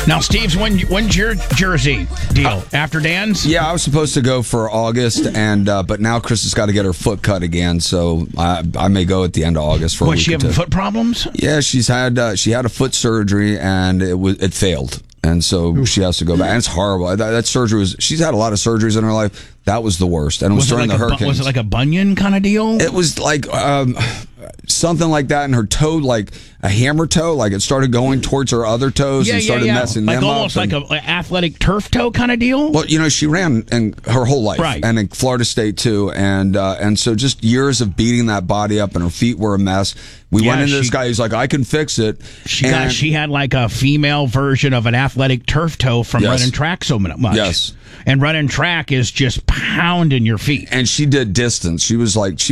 Now, Steve's, when's your jersey deal? After Dan's? Yeah, I was supposed to go for August, and but now Chris has got to get her foot cut again, so I may go at the end of August for a week. Was she having foot problems? Yeah, she had a foot surgery, and it failed. And so she has to go back. And it's horrible. That surgery she's had a lot of surgeries in her life. That was the worst. And it was during the hurricanes. Was it like a bunion kind of deal? It was like something like that in her toe, like a hammer toe. Like it started going towards her other toes and started messing them up. Almost like an athletic turf toe kind of deal? Well, she ran her whole life. Right. And in Florida State, too. And so just years of beating that body up, and her feet were a mess. We went into this guy who's like, I can fix it. She had like a female version of an athletic turf toe from running track so much. Yes. And running track is just pounding your feet. And she did distance. She was like,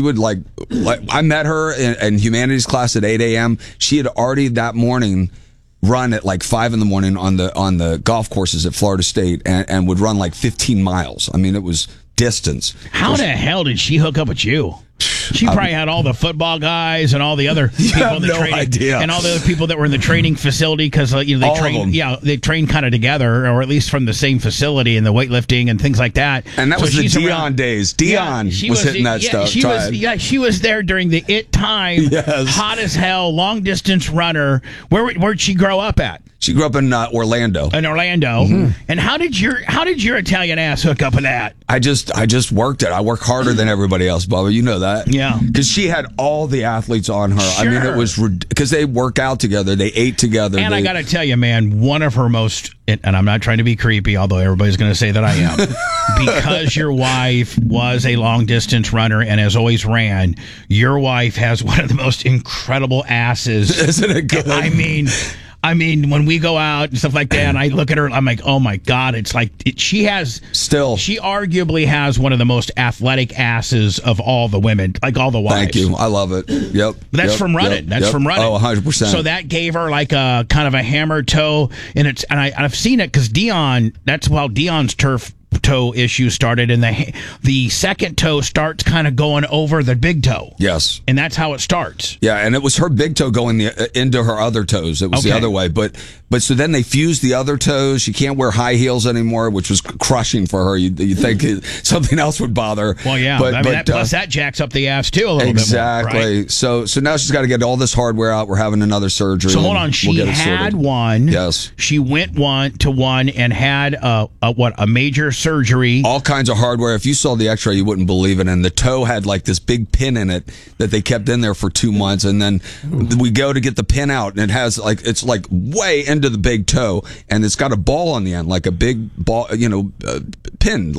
I met her in humanities class at 8 a.m. She had already that morning run at like 5 in the morning on the golf courses at Florida State and would run like 15 miles. I mean, it was distance. How the hell did she hook up with you? She probably had all the football guys and all the other people in the training, and all the other people that were in the training facility because they train. Yeah, they train kind of together, or at least from the same facility, and the weightlifting and things like that. And that was the Dion days. Dion was hitting that stuff. She was there during the time. Yes. Hot as hell, long distance runner. Where'd she grow up at? She grew up in Orlando. In Orlando. Mm-hmm. And how did your Italian ass hook up with that? I just worked it. I work harder than everybody else, Bubba. You know that. Yeah. Because she had all the athletes on her. Sure. I mean, it was because they work out together. They ate together. And I got to tell you, man, one of her most, and I'm not trying to be creepy, although everybody's going to say that I am, because your wife was a long distance runner and has always ran, your wife has one of the most incredible asses. Isn't it good? I mean, when we go out and stuff like that, and I look at her, I'm like, oh my God, it's like she arguably has one of the most athletic asses of all the women, like all the wives. Thank you. I love it. Yep. But that's from running. That's from running. Oh, 100%. So that gave her like a kind of a hammer toe, and I've seen it because that's how Dion's turf toe issue started, and the second toe starts kind of going over the big toe. Yes. And that's how it starts. Yeah, and it was her big toe going into her other toes. It was the other way. But so then they fused the other toes. She can't wear high heels anymore, which was crushing for her. You think something else would bother. Well, yeah. Plus that jacks up the ass too a little bit more. Exactly. Right? So now she's got to get all this hardware out. We're having another surgery. So hold on. She had one. Yes. She went to one and had a major surgery. All kinds of hardware. If you saw the x-ray, you wouldn't believe it. And the toe had like this big pin in it that they kept in there for 2 months. And then we go to get the pin out, and it's like way into the big toe, and it's got a ball on the end, like a big ball, pin,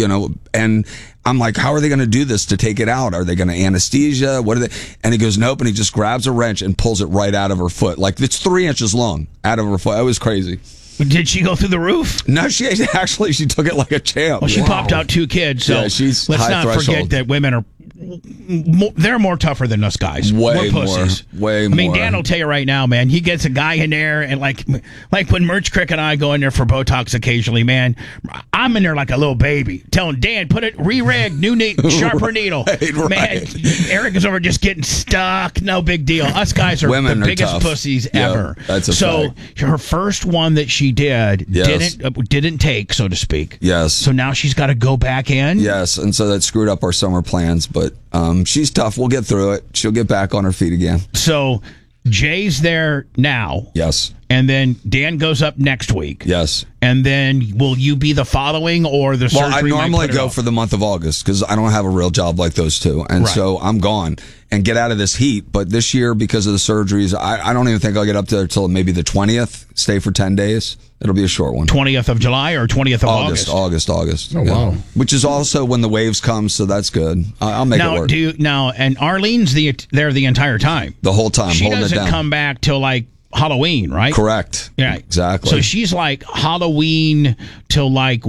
and I'm like, how are they going to do this to take it out? Are they going to anesthesia? What are they? And he goes, nope. And he just grabs a wrench and pulls it right out of her foot. Like it's 3 inches long out of her foot. It was crazy. Did she go through the roof? No, she took it like a champ. Well, she popped out 2 kids. So yeah, she's let's high not threshold. Forget that women are. They're more tougher than us guys. Way We're pussies. more. Way more. I mean, Dan will tell you right now, man. He gets a guy in there, and like when Merch Crick and I go in there for Botox occasionally, man, I'm in there like a little baby, telling Dan, put it re-rig, new sharper needle. Right. Man, Eric is over just getting stuck. No big deal. Us guys are Women the biggest tough. Pussies ever. That's a fact. Her first one that she did didn't take, so to speak. Yes. So now she's got to go back in. Yes, and so that screwed up our summer plans, but she's tough. We'll get through it. She'll get back on her feet again. So Jay's there now. Yes. And then Dan goes up next week. Yes. And then will you be the following or the surgery? Well, I normally go for the month of August because I don't have a real job like those two. And so I'm gone and get out of this heat. But this year, because of the surgeries, I don't even think I'll get up there till maybe the 20th, stay for 10 days. It'll be a short one. 20th of July or 20th of August? August. Oh, wow. Which is also when the waves come, so that's good. I'll make it work. And Arlene's there the entire time. The whole time, she holding it down. She doesn't come back till like Halloween, right? Correct. Yeah. Exactly. So she's like Halloween till like what?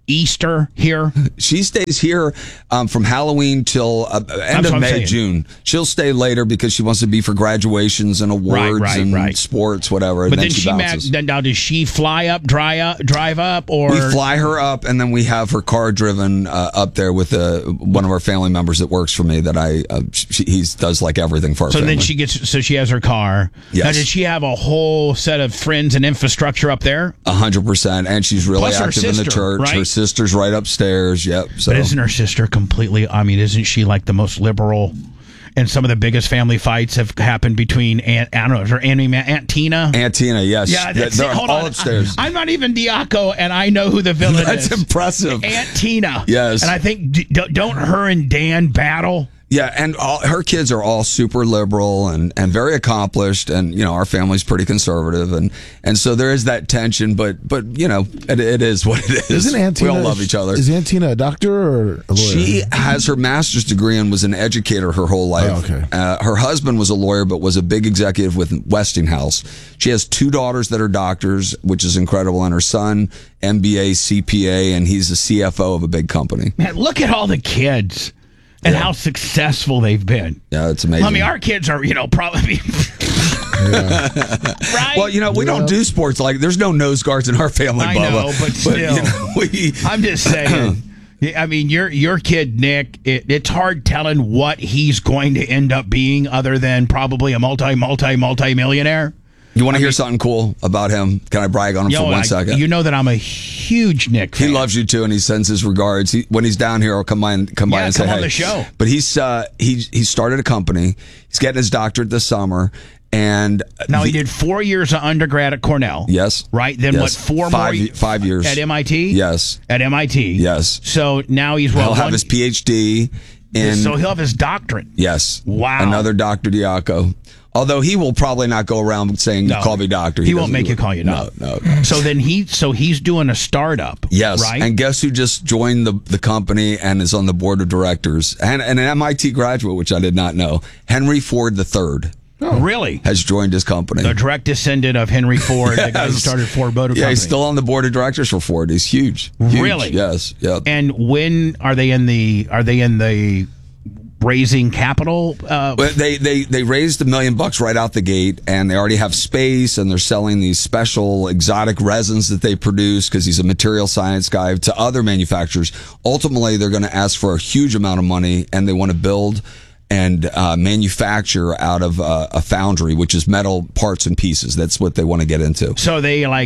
Easter here? She stays here from Halloween till end of May, June. She'll stay later because she wants to be for graduations and awards and sports, whatever. But then she bounces. Now, does she fly up, drive up, or we fly her up, and then we have her car driven up there with one of our family members that works for me. That he does like everything for her. So family. then she has her car. Yes. Now, did she have a whole set of friends and infrastructure up there? 100%, and she's really Plus active in the church. Right? Her sister's right upstairs. Yep. So. But isn't her sister completely? I mean, isn't she like the most liberal? And some of the biggest family fights have happened between Aunt Tina. Aunt Tina, yes. Yeah, they're all upstairs. I'm not even Diaco, and I know who the villain is. That's impressive. Aunt Tina. Yes. And I think don't her and Dan battle? Yeah, and her kids are all super liberal and very accomplished, and our family's pretty conservative, and so there is that tension, but it is what it is. Isn't Aunt Tina, we all love each other. Is Aunt Tina a doctor or a lawyer? She has her master's degree and was an educator her whole life. Oh, okay. Her husband was a lawyer, but was a big executive with Westinghouse. She has 2 daughters that are doctors, which is incredible, and her son, MBA, CPA, and he's the CFO of a big company. Man, look at all the kids. And how successful they've been. Yeah, it's amazing. I mean, our kids are, probably... Right? Well, we don't do sports there's no nose guards in our family, Bubba. I know, but still. I'm just saying. I mean, your kid, Nick, it's hard telling what he's going to end up being other than probably a multi-millionaire. You want to hear something cool about him? Can I brag on him for 1 second? You know that I'm a huge Nick fan. He loves you too, and he sends his regards. When he's down here, I'll come by and say hey. Come on the show. But he started a company. He's getting his doctorate this summer, and now he did 4 years of undergrad at Cornell. Yes. Right. Then yes. what? 5 years at MIT. Yes. At MIT. Yes. So now he'll have his PhD. So he'll have his doctorate. Yes. Wow. Another Dr. Diaco. Although he will probably not go around saying, call me doctor. He won't make you call you doctor. No. So then he's doing a startup. Yes. Right? And guess who just joined the company and is on the board of directors? And an MIT graduate, which I did not know. Henry Ford III. Oh, really? Has joined his company. The direct descendant of Henry Ford, the guy who started Ford Motor Company. Yeah, he's still on the board of directors for Ford. He's huge. Really? Yes. Yeah. And when are they in the raising capital? They raised $1 million right out the gate, and they already have space, and they're selling these special exotic resins that they produce because he's a material science guy to other manufacturers. Ultimately, they're going to ask for a huge amount of money, and they want to build and manufacture out of a foundry, which is metal parts and pieces. That's what they want to get into. So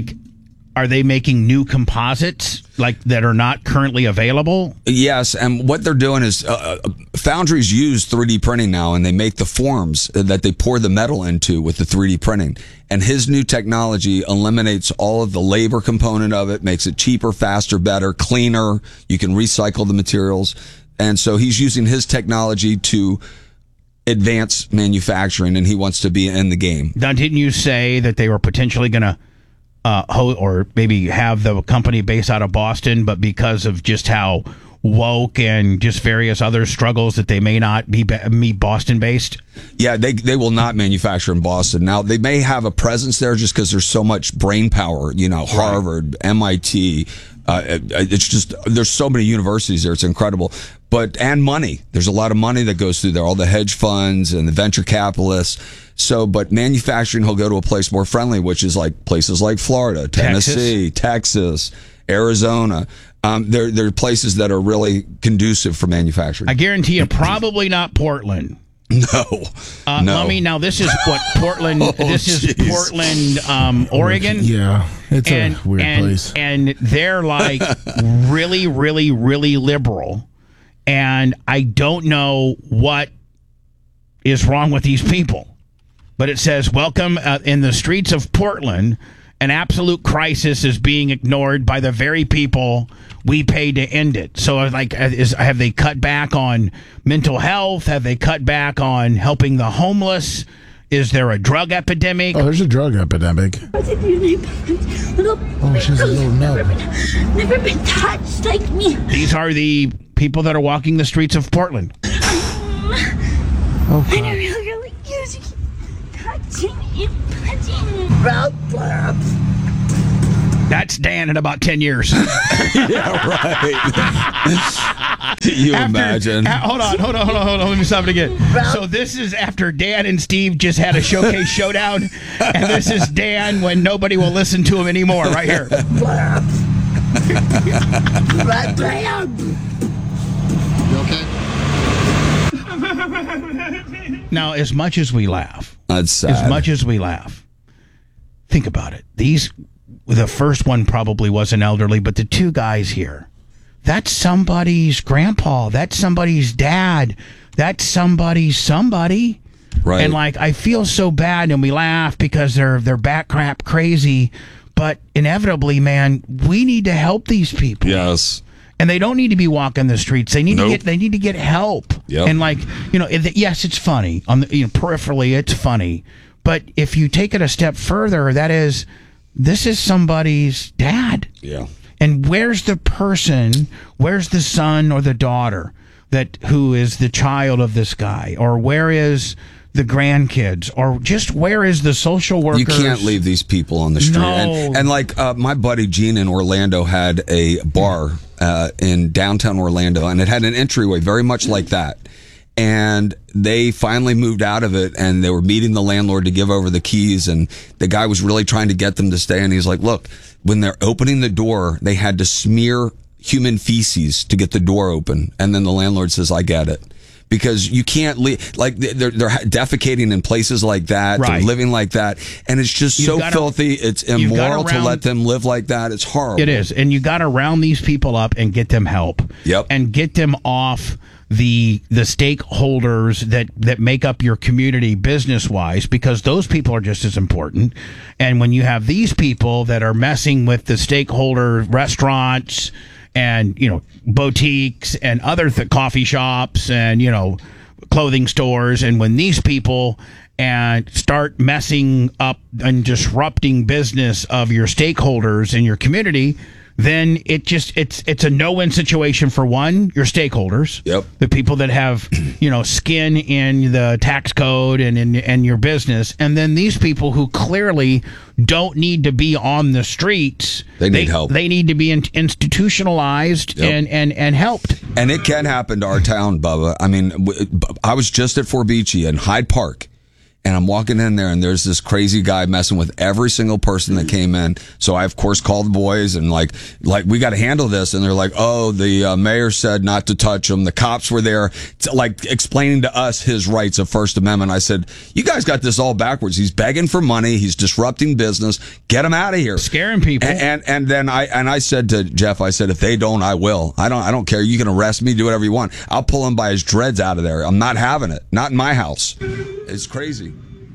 are they making new composites that are not currently available? Yes, and what they're doing is foundries use 3D printing now, and they make the forms that they pour the metal into with the 3D printing. And his new technology eliminates all of the labor component of it, makes it cheaper, faster, better, cleaner. You can recycle the materials. And so he's using his technology to advance manufacturing, and he wants to be in the game. Now, didn't you say that they were potentially going to or maybe have the company based out of Boston, but because of just how woke and just various other struggles that they may not be Boston based? Yeah, they will not manufacture in Boston. Now, they may have a presence there just because there's so much brain power, Harvard, MIT. It's just, there's so many universities there. It's incredible. And money. There's a lot of money that goes through there, all the hedge funds and the venture capitalists. But manufacturing, he'll go to a place more friendly, which is places like Florida, Tennessee, Texas, Arizona. There are places that are really conducive for manufacturing. I guarantee you, probably not Portland. No. Now this is what Portland. Portland, Oregon. Yeah, it's a weird place, and they're really, really, really liberal. And I don't know what is wrong with these people, but it says, "Welcome in the streets of Portland. An absolute crisis is being ignored by the very people we pay to end it." So, have they cut back on mental health? Have they cut back on helping the homeless? Is there a drug epidemic? Oh, there's a drug epidemic. Oh, she's a little nub. Never been touched like me. These are the people that are walking the streets of Portland. Oh, God. I really use touching and punching. That's Dan in about 10 years. Yeah, right. You imagine. Hold on. Let me stop it again. So this is after Dan and Steve just had a showcase showdown, and this is Dan when nobody will listen to him anymore, right here. You okay? Now, as much as we laugh, that's sad. Think about it. The first one probably wasn't elderly, but the two guys here, that's somebody's grandpa. That's somebody's dad. That's somebody's somebody. Right. And like, I feel so bad, and we laugh because they're bat crap crazy. But inevitably, man, we need to help these people. Yes. And they don't need to be walking the streets. They need to get help. Yep. And like, yes, it's funny on the peripherally, it's funny. But if you take it a step further, this is somebody's dad. Yeah. And where's the person? Where's the son or the daughter who is the child of this guy? Or where is the grandkids? Or just where is the social workers? You can't leave these people on the street. No. And like my buddy Gene in Orlando had a bar in downtown Orlando, and it had an entryway very much like that. And they finally moved out of it, and they were meeting the landlord to give over the keys, and the guy was really trying to get them to stay. And he's like, look, when they're opening the door, they had to smear human feces to get the door open. And then the landlord says, I get it. Because you can't leave, like they're defecating in places like that, right. They're living like that, and it's just filthy. It's immoral to let them live like that. It's horrible. It is, and you got to round these people up and get them help. Yep, and get them off the stakeholders that make up your community business wise, because those people are just as important. And when you have these people that are messing with the stakeholder restaurants and boutiques and other coffee shops and clothing stores, and when these people start messing up and disrupting business of your stakeholders in your community, then it's a no-win situation for one, your stakeholders, yep, the people that have skin in the tax code and in your business, and then these people who clearly don't need to be on the streets. They need help. They need to be institutionalized, yep, and helped. And it can happen to our town, Bubba. I mean, I was just at Fort Beachy in Hyde Park. And I'm walking in there, and there's this crazy guy messing with every single person that came in. So I, of course, called the boys and like we got to handle this. And they're like, oh, the mayor said not to touch them. The cops were there, explaining to us his rights of First Amendment. I said, you guys got this all backwards. He's begging for money. He's disrupting business. Get him out of here. Scaring people. And then I said to Jeff, I said, if they don't, I will. I don't care. You can arrest me, do whatever you want. I'll pull him by his dreads out of there. I'm not having it. Not in my house. It's crazy.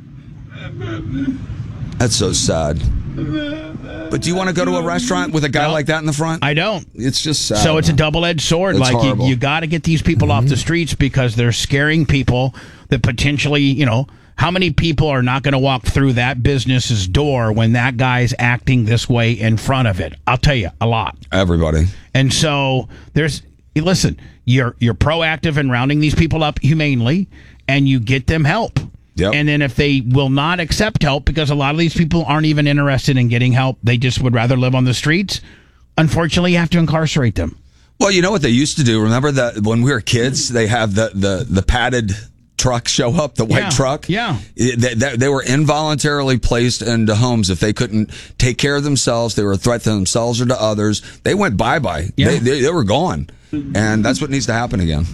That's so sad. But do you want to go to a restaurant with a guy like that in the front? I don't. It's just sad. So it's a double-edged sword. It's horrible. You got to get these people off the streets, because they're scaring people that potentially, how many people are not going to walk through that business's door when that guy's acting this way in front of it? I'll tell you, a lot. Everybody. And so listen, you're proactive in rounding these people up humanely, and you get them help. Yep. And then if they will not accept help, because a lot of these people aren't even interested in getting help, they just would rather live on the streets, unfortunately you have to incarcerate them. Well, you know what they used to do? Remember that when we were kids, they have the padded truck show up, the white truck? Yeah. They were involuntarily placed into homes. If they couldn't take care of themselves, they were a threat to themselves or to others, they went bye-bye. Yeah. They were gone. And that's what needs to happen again.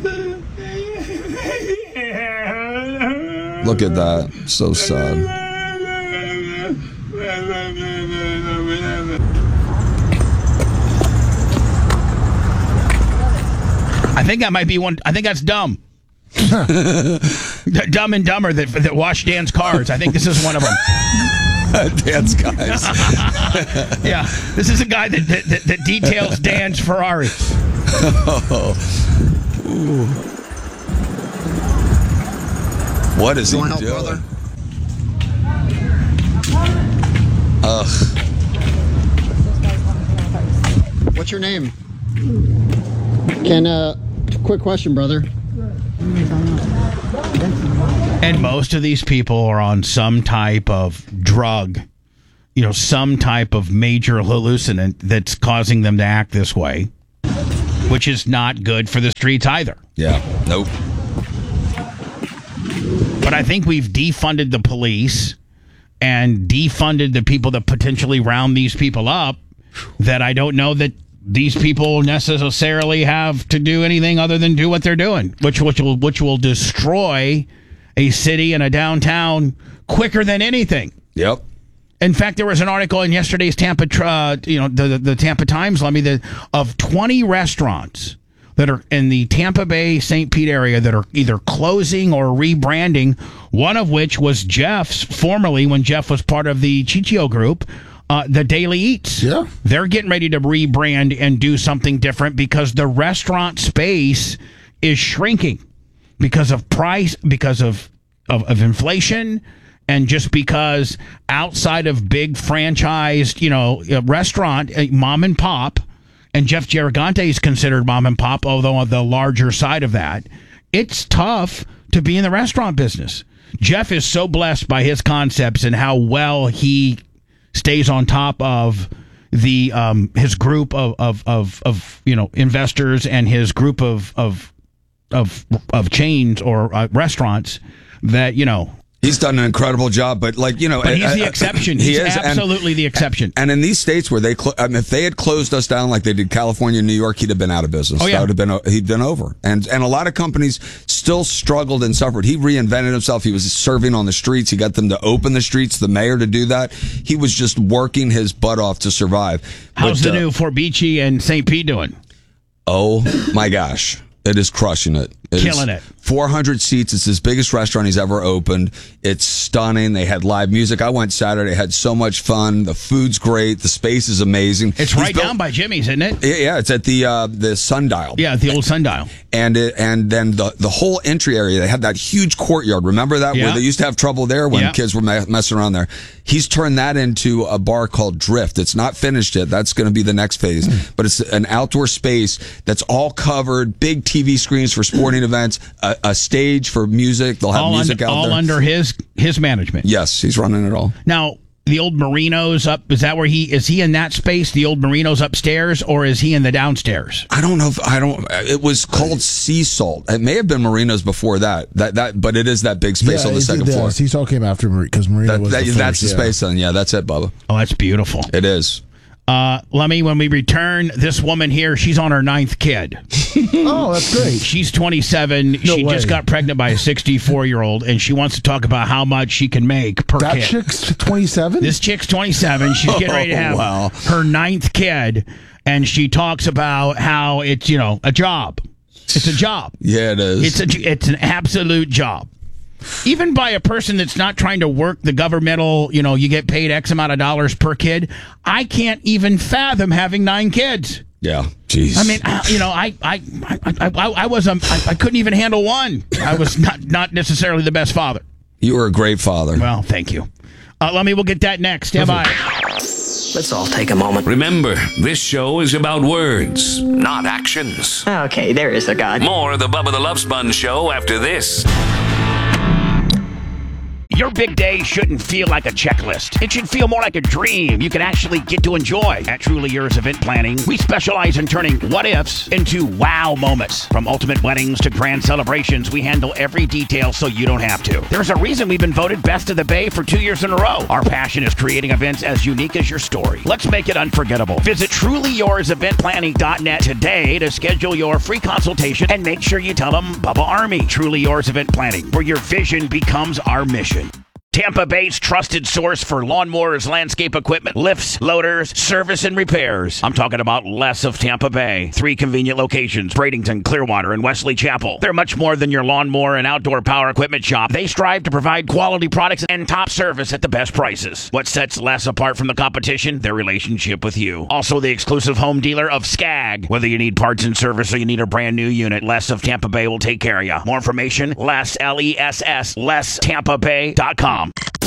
Look at that. So sad. I think that might be one. I think that's Dumb. Dumb and Dumber that wash Dan's cars. I think this is one of them. Dan's guys. Yeah, this is a guy that details Dan's Ferrari. Ooh. What is he doing? Brother? Ugh. What's your name? Quick question, brother. And most of these people are on some type of drug some type of major hallucinant that's causing them to act this way, which is not good for the streets either. Yeah. Nope. But I think we've defunded the police and defunded the people that potentially round these people up, that I don't know that these people necessarily have to do anything other than do what they're doing, which will destroy a city and a downtown quicker than anything. Yep. In fact, there was an article in yesterday's Tampa, the Tampa Times, of 20 restaurants that are in the Tampa Bay, St. Pete area that are either closing or rebranding, one of which was Jeff's, formerly when Jeff was part of the Chichio Group, the Daily Eats. Yeah. They're getting ready to rebrand and do something different because the restaurant space is shrinking because of price, because of inflation, and just because outside of big franchised, restaurant, mom and pop, and Jeff Gigante is considered mom and pop, although on the larger side of that, it's tough to be in the restaurant business. Jeff is so blessed by his concepts and how well he stays on top of the his group of investors and his group of chains or restaurants that He's done an incredible job, but but he's the exception. He's absolutely the exception. And in these states where if they had closed us down like they did California and New York, he'd have been out of business. Oh, yeah. He'd been over. And a lot of companies still struggled and suffered. He reinvented himself. He was serving on the streets. He got them to open the streets, the mayor to do that. He was just working his butt off to survive. How's the new Fort Beachy and St. Pete doing? Oh my gosh. It is crushing it. Killing it. 400 seats. It's his biggest restaurant he's ever opened. It's stunning. They had live music. I went Saturday, had so much fun. The food's great. The space is amazing. It's down by Jimmy's, isn't it? Yeah, it's at the Sundial. Yeah, the old Sundial. And then the whole entry area, they had that huge courtyard. Remember that? Yeah. Where they used to have trouble there when kids were messing around there. He's turned that into a bar called Drift. It's not finished yet. That's going to be the next phase. But it's an outdoor space that's all covered, big TV screens for sporting events, a stage for music. They'll have music out there. All under his management. Yes, he's running it all. Now, the old Marino's up, is that where is he in that space, the old Marino's upstairs, or is he in the downstairs? I don't know it was called Sea Salt. It may have been Marino's before that, but it is that big space on the second floor. Sea Salt came after because Marino was the first, that's the space then. Yeah, that's it, Bubba. Oh, that's beautiful. It is. Lemmy, when we return, this woman here, she's on her 9th kid. Oh, that's great. She's 27. She just got pregnant by a 64-year-old, and she wants to talk about how much she can make per kid. That chick's 27? This chick's 27. She's getting ready to have her 9th kid, and she talks about how it's, a job. It's a job. Yeah, it is. It's an absolute job. Even by a person that's not trying to work the governmental, you get paid X amount of dollars per kid. I can't even fathom having 9 kids. Yeah, jeez. I mean, I couldn't even handle one. I was not necessarily the best father. You were a great father. Well, thank you. We'll get that next. Stand by. Let's all take a moment. Remember, this show is about words, not actions. Okay, there is a God. More of the Bubba the Love Sponge Show after this. Your big day shouldn't feel like a checklist. It should feel more like a dream you can actually get to enjoy. At Truly Yours Event Planning, we specialize in turning what-ifs into wow moments. From ultimate weddings to grand celebrations, we handle every detail so you don't have to. There's a reason we've been voted Best of the Bay for 2 years in a row. Our passion is creating events as unique as your story. Let's make it unforgettable. Visit TrulyYoursEventPlanning.net today to schedule your free consultation and make sure you tell them Bubba Army. Truly Yours Event Planning, where your vision becomes our mission. Tampa Bay's trusted source for lawnmowers, landscape equipment, lifts, loaders, service, and repairs. I'm talking about Les of Tampa Bay. 3 convenient locations, Bradenton, Clearwater, and Wesley Chapel. They're much more than your lawnmower and outdoor power equipment shop. They strive to provide quality products and top service at the best prices. What sets Les apart from the competition? Their relationship with you. Also the exclusive home dealer of Skag. Whether you need parts and service or you need a brand new unit, Les of Tampa Bay will take care of you. More information, Les, LESS, LessTampaBay.com.